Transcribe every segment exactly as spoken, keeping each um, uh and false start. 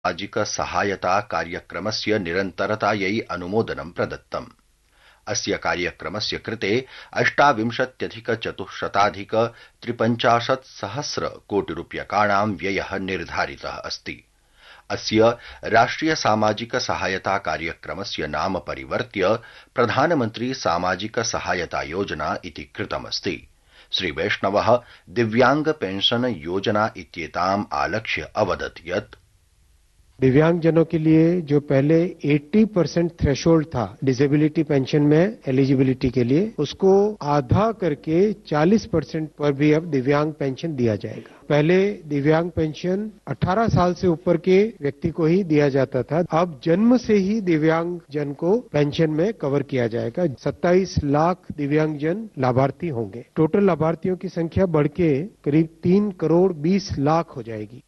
सामाजिक सहायता कार्यक्रमस्य निरन्तरतायै अनुमोदनं प्रदत्तम्। अस्य कार्यक्रमस्य कृते अष्टाविंशत्यधिकचतुश्शताधिक त्रिपञ्चाशत् सहस्र कोटिरूप्यकाणां व्ययः निर्धारितः अस्ति। अस्य राष्ट्रिय सामाजिक सहायता कार्यक्रमस्य नाम परिवर्त्य प्रधानमन्त्री सामाजिक सहायता योजना इति कृतमस्ति। श्रीवैष्णवः दिव्यांग पेंशन योजना इत्येताम् आलक्ष्य अवदत् यत् दिव्यांगजनों के लिए जो पहले अस्सी परसेंट थ्रेशोल्ड था डिसेबिलिटी पेंशन में एलिजिबिलिटी के लिए, उसको आधा करके चालीस परसेंट पर भी अब दिव्यांग पेंशन दिया जाएगा। पहले दिव्यांग पेंशन अठारह साल से ऊपर के व्यक्ति को ही दिया जाता था, अब जन्म से ही दिव्यांग जन को पेंशन में कवर किया जाएगा। सत्ताईस लाख दिव्यांगजन लाभार्थी होंगे। टोटल लाभार्थियों की संख्या बढ़ के करीब तीन करोड़ बीस लाख हो जाएगी।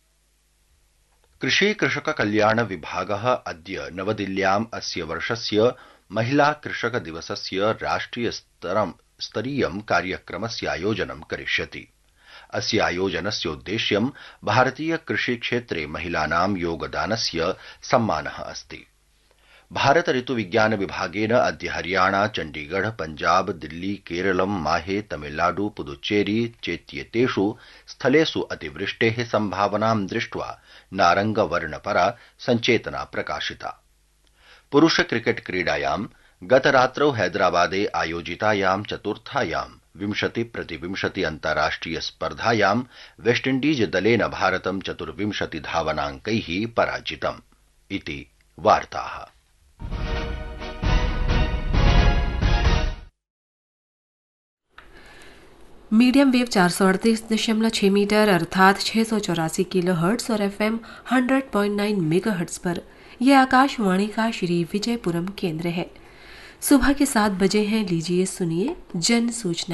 कृषि कृषक कल्याण विभागः अद्य नवदिल्ल्याम् अस्य वर्षस्य महिला कृषक दिवसस्य राष्ट्रिय स्तरीयं कार्यक्रमस्य आयोजनं करिष्यति। अस्य आयोजनस्य उद्देश्यं भारतीय कृषि क्षेत्रे महिलानां योगदानस्य सम्मानः अस्ति। भारत ऋतु विज्ञान विभागेन अद्य हरियाणा, चण्डीगढ़, पञ्जाब, दिल्ली, केरलं, माहे, तमिलनाडु, पुदुच्चेरी चेत्येतेषु स्थलेषु अतिवृष्टेः सम्भावनां दृष्ट्वा नारंगवर्णपरा संचेतना प्रकाशिता। पुरुष क्रिकेट क्रीडायां गतरात्रौ हैदराबादे आयोजितायां चतुर्थायां विंशति प्रतिविंशति अन्ताराष्ट्रिय स्पर्धायां वेस्टइण्डीज दलेन भारतं चतुर्विंशति धावनाङ्कैः पराजितम् इति वार्ताः। मीडियम वेव चार सौ अड़तीस दशमलव छह मीटर अर्थात छह सौ चौरासी किलो हर्ट्स और FM hundred point nine mega hertz पर यह आकाशवाणी का श्री विजयपुरम केंद्र है। सुबह के सात बजे हैं, लीजिए सुनिए जन सूचना।